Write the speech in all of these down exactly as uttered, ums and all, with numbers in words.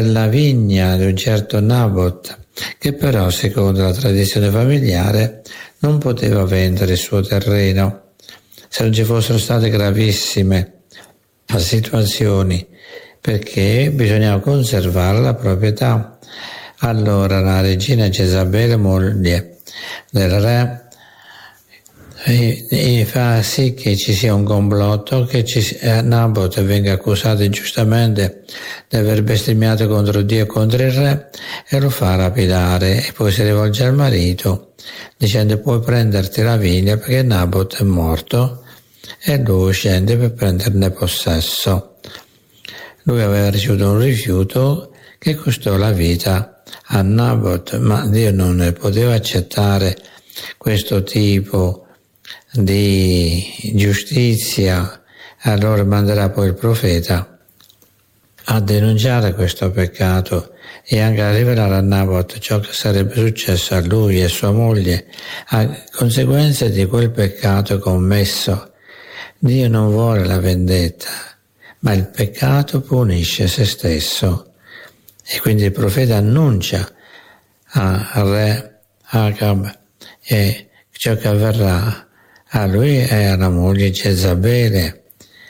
la vigna di un certo Nabot, che però, secondo la tradizione familiare, non poteva vendere il suo terreno. Se non ci fossero state gravissime situazioni, perché bisognava conservare la proprietà. Allora la regina Jezabele, moglie del re, e, e fa sì che ci sia un complotto, che ci, eh, Nabot venga accusato ingiustamente di aver bestemmiato contro Dio e contro il re, e lo fa rapidare, e poi si rivolge al marito dicendo: puoi prenderti la vigna perché Nabot è morto, e lui scende per prenderne possesso. Lui aveva ricevuto un rifiuto che costò la vita a Nabot, ma Dio non ne poteva accettare questo tipo di giustizia. Allora manderà poi il profeta a denunciare questo peccato e anche a rivelare a Nabot ciò che sarebbe successo a lui e a sua moglie a conseguenza di quel peccato commesso. Dio non vuole la vendetta, ma il peccato punisce se stesso. E quindi il profeta annuncia al re Acab e ciò che avverrà a lui e alla moglie Jezabele.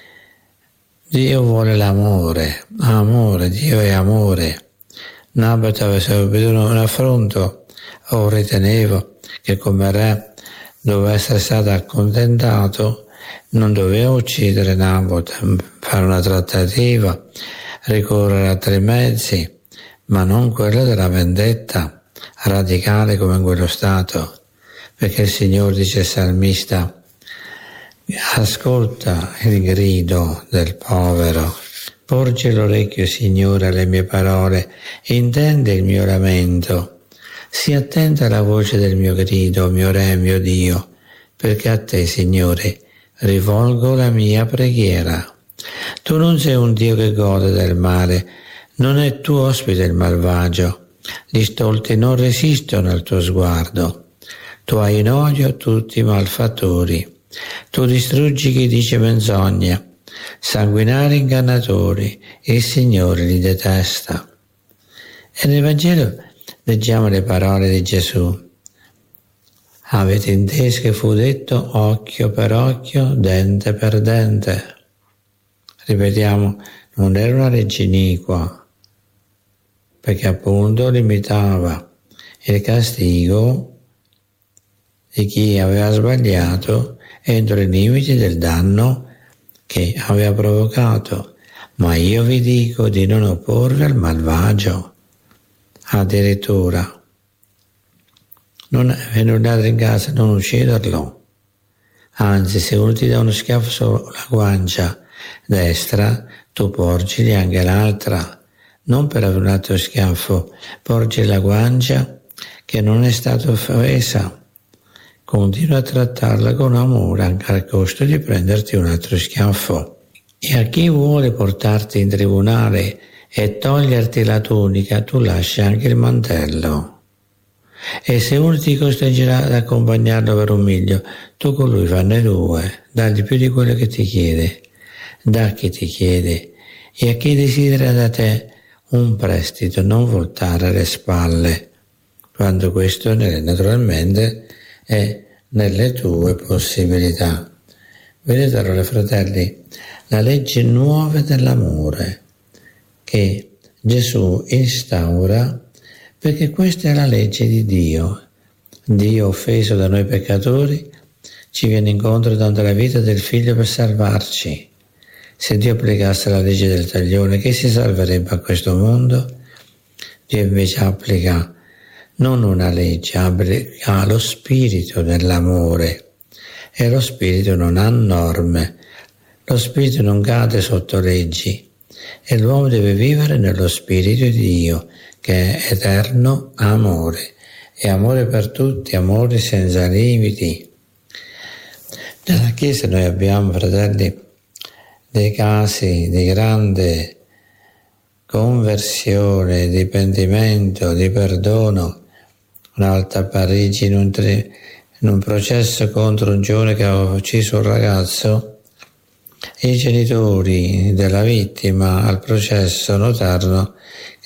Dio vuole l'amore, amore, Dio è amore. Nabot aveva subito un affronto, o ritenevo che come re doveva essere stato accontentato, non doveva uccidere Nabot, fare una trattativa, ricorrere a tre mezzi, ma non quello della vendetta radicale come in quello stato. Perché il Signore, dice il salmista, ascolta il grido del povero, porge l'orecchio, Signore, alle mie parole, intende il mio lamento, sii attenta alla voce del mio grido, mio Re, mio Dio, perché a te, Signore, rivolgo la mia preghiera. Tu non sei un Dio che gode del male, non è tuo ospite il malvagio, gli stolti non resistono al tuo sguardo. Tu hai in odio tutti i malfattori, tu distruggi chi dice menzogna, sanguinari ingannatori, il Signore li detesta. E nel Vangelo leggiamo le parole di Gesù. Avete inteso che fu detto occhio per occhio, dente per dente. Ripetiamo, non era una legge iniqua, perché appunto limitava il castigo di chi aveva sbagliato entro i limiti del danno che aveva provocato. Ma io vi dico di non opporvi al malvagio. Addirittura, non venuto in casa, non ucciderlo. Anzi, se uno ti dà uno schiaffo sulla guancia destra, tu porgili anche l'altra. Non per aver un altro schiaffo, porgi la guancia che non è stata offesa. Continua a trattarla con amore anche al costo di prenderti un altro schiaffo. E a chi vuole portarti in tribunale e toglierti la tunica, tu lasci anche il mantello. E se uno ti costringerà ad accompagnarlo per un miglio, tu con lui fanne due, dagli più di quello che ti chiede. Da chi ti chiede e a chi desidera da te un prestito, non voltare le spalle, quando questo naturalmente è nelle tue possibilità. Vedete allora, fratelli, la legge nuova dell'amore che Gesù instaura, perché questa è la legge di Dio. Dio, offeso da noi peccatori, ci viene incontro dando la vita del Figlio per salvarci. Se Dio applicasse la legge del taglione, che si salverebbe a questo mondo? Dio invece applica non una legge, applica lo spirito dell'amore. E lo spirito non ha norme, lo spirito non cade sotto leggi, e l'uomo deve vivere nello spirito di Dio, che è eterno amore, e amore per tutti, amore senza limiti. Nella Chiesa noi abbiamo, fratelli, dei casi di grande conversione, di pentimento, di perdono. Una volta a Parigi, in un, tri- in un processo contro un giovane che aveva ucciso un ragazzo, i genitori della vittima al processo notarono